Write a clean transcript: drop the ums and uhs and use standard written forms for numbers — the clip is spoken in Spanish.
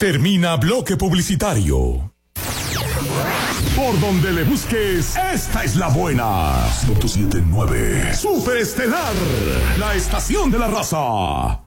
Termina bloque publicitario. Por donde le busques, esta es la buena. 107.9. Superestelar, la estación de la raza.